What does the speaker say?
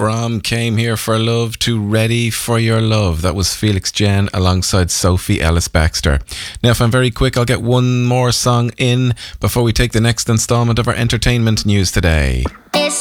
From Came Here for Love to Ready for Your Love. That was Felix Jen alongside Sophie Ellis Baxter. Now, if I'm very quick, I'll get one more song in before we take the next instalment of our entertainment news today. It's